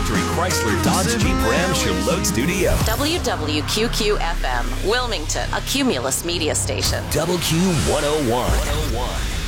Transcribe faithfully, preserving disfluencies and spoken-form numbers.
factory Chrysler Dodge Jeep Ram Charlotte studio. W W Q Q F M, Wilmington, a Cumulus media station. Double Q one oh one.